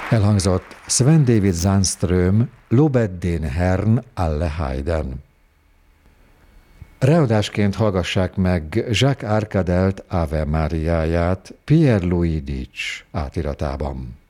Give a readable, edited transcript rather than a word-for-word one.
Elhangzott Sven David Zandström, Lobet den Herrn alle Heiden. Readásként hallgassák meg Jacques Arcadelt Ave Mariáját Pierre Louis Ditch átiratában.